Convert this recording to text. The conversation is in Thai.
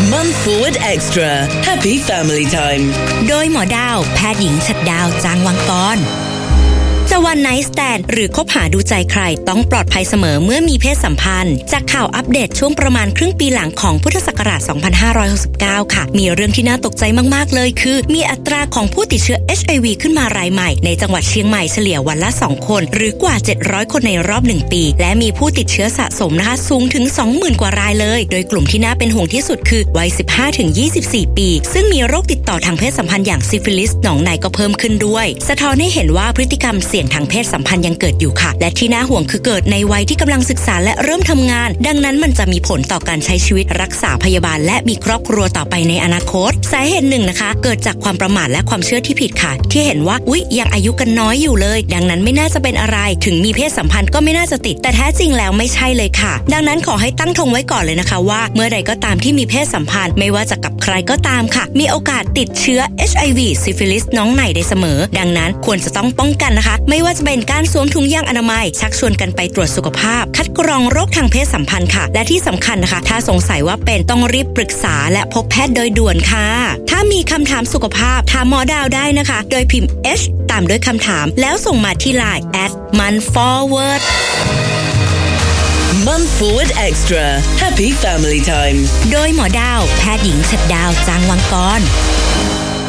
Mum Forward Extra Happy Family Time โดยหมอดาวแพทย์หญิงฉัตรดาวจางวังกรจะวันไนท์สแตนด์หรือคบหาดูใจใครต้องปลอดภัยเสมอเมื่อมีเพศสัมพันธ์จากข่าวอัปเดตช่วงประมาณครึ่งปีหลังของพุทธศักราช 2569 ค่ะมีเรื่องที่น่าตกใจมากๆเลยคือมีอัตราของผู้ติดเชื้อ HIV ขึ้นมารายใหม่ในจังหวัดเชียงใหม่เฉลี่ยวันละ 2 คนหรือกว่า 700 คนในรอบ 1 ปีและมีผู้ติดเชื้อสะสมนะคะสูงถึง 20,000 กว่ารายเลยโดยกลุ่มที่น่าเป็นห่วงที่สุดคือวัย 15-24 ปีซึ่งมีโรคติดต่อทางเพศสัมพันธ์อย่างซิฟิลิสหนองในก็เพิ่มขึ้นด้วยสะท้อนให้เห็นว่าพฤติกรรมเสี่ยงทางเพศสัมพันธ์ยังเกิดอยู่ค่ะและที่น่าห่วงคือเกิดในวัยที่กำลังศึกษาและเริ่มทำงานดังนั้นมันจะมีผลต่อการใช้ชีวิตรักษาพยาบาลและมีครอบครัวต่อไปในอนาคตสาเหตุหนึ่งนะคะเกิดจากความประมาทและความเชื่อที่ผิดค่ะที่เห็นว่ายังอายุกันน้อยอยู่เลยดังนั้นไม่น่าจะเป็นอะไรถึงมีเพศสัมพันธ์ก็ไม่น่าจะติดแต่แท้จริงแล้วไม่ใช่เลยค่ะดังนั้นขอให้ตั้งธงไว้ก่อนเลยนะคะว่าเมื่อใดก็ตามที่มีเพศสัมพันธ์ไม่ว่าจะกับใครก็ตามค่ะมีโอกาสติดเชื้อ HIV ซิฟิลิสน้องในได้เสมอดังนั้นควรจะต้องป้องกันนะคะไม่ว่าจะเป็นการสวมถุงยางอนามัยชักชวนกันไปตรวจสุขภาพคัดกรองโรคทางเพศสัมพันธ์ค่ะและที่สำคัญนะคะถ้าสงสัยว่าเป็นต้องรีบปรึกษาและพบแพทย์โดยด่วนค่ะถ้ามีคำถามสุขภาพถามหมอดาวได้นะคะโดยพิมพ์ H ตามด้วยคำถามแล้วส่งมาที่ LINE @manforward Mum Forward Extra Happy Family Time โดยหมอดาวแพทย์หญิงฉัตรดาวจางวังกร